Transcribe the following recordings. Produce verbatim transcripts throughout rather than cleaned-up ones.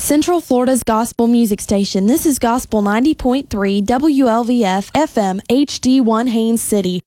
Central Florida's gospel music station. This is Gospel ninety point three W L V F F M H D one Haines City.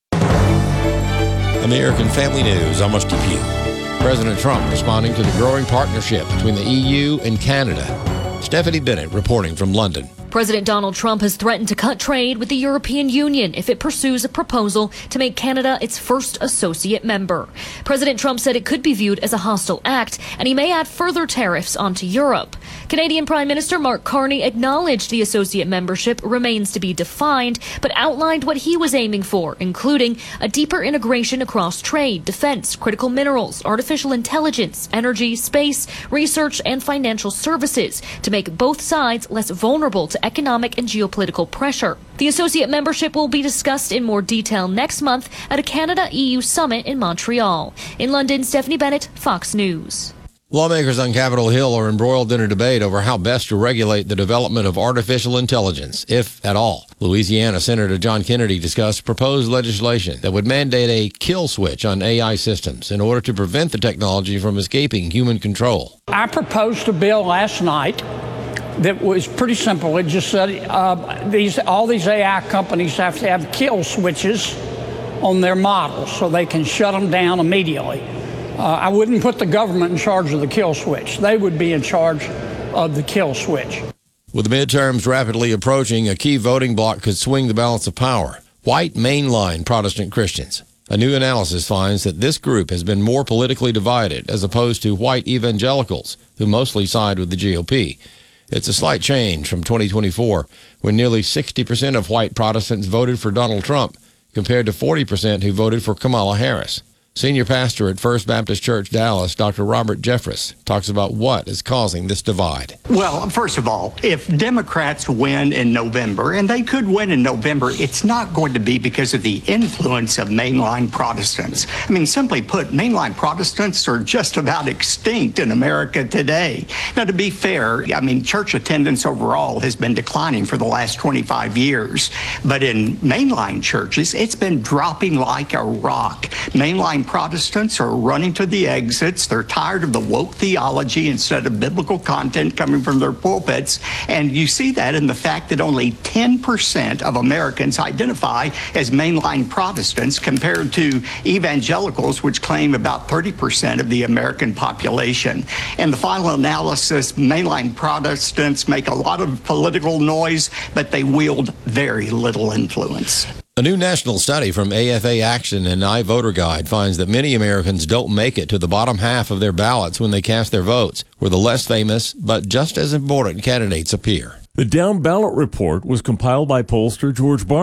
American Family News, I'm Rusty Pugh. President Trump responding to the growing partnership between the E U and Canada. Stephanie Bennett reporting from London. President Donald Trump has threatened to cut trade with the European Union if it pursues a proposal to make Canada its first associate member. President Trump said it could be viewed as a hostile act, and he may add further tariffs onto Europe. Canadian Prime Minister Mark Carney acknowledged the associate membership remains to be defined, but outlined what he was aiming for, including a deeper integration across trade, defense, critical minerals, artificial intelligence, energy, space, research, and financial services to make both sides less vulnerable to economic and geopolitical pressure. The associate membership will be discussed in more detail next month at a Canada-E U summit in Montreal. In London, Stephanie Bennett, Fox News. Lawmakers on Capitol Hill are embroiled in a debate over how best to regulate the development of artificial intelligence, if at all. Louisiana Senator John Kennedy discussed proposed legislation that would mandate a kill switch on A I systems in order to prevent the technology from escaping human control. I proposed a bill last night that was pretty simple. It just said uh, these all these A I companies have to have kill switches on their models so they can shut them down immediately. Uh, I wouldn't put the government in charge of the kill switch. They would be in charge of the kill switch. With the midterms rapidly approaching, a key voting bloc could swing the balance of power. White mainline Protestant Christians. A new analysis finds that this group has been more politically divided as opposed to white evangelicals, who mostly side with the G O P. It's a slight change from twenty twenty-four, when nearly sixty percent of white Protestants voted for Donald Trump, compared to forty percent who voted for Kamala Harris. Senior pastor at First Baptist Church Dallas, Doctor Robert Jeffress, talks about what is causing this divide. Well, first of all, if Democrats win in November, and they could win in November, it's not going to be because of the influence of mainline Protestants. I mean, simply put, mainline Protestants are just about extinct in America today. Now, to be fair, I mean, church attendance overall has been declining for the last twenty-five years. But in mainline churches, it's been dropping like a rock. Mainline Protestants are running to the exits. They're tired of the woke theology instead of biblical content coming from their pulpits. And you see that in the fact that only ten percent of Americans identify as mainline Protestants compared to evangelicals, which claim about thirty percent of the American population. And the final analysis, mainline Protestants make a lot of political noise, but they wield very little influence. A new national study from A F A Action and iVoterGuide finds that many Americans don't make it to the bottom half of their ballots when they cast their votes, where the less famous but just as important candidates appear. The Down Ballot Report was compiled by pollster George Barnes.